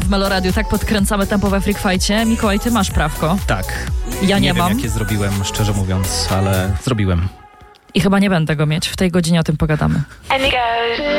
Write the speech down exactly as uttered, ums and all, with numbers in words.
w Meloradiu tak podkręcamy tempo we Freak Fightcie. Mikołaj, ty masz prawko. Tak. Ja nie, nie mam. wiem, jakie zrobiłem, szczerze mówiąc, ale zrobiłem. I chyba nie będę go mieć. W tej godzinie o tym pogadamy.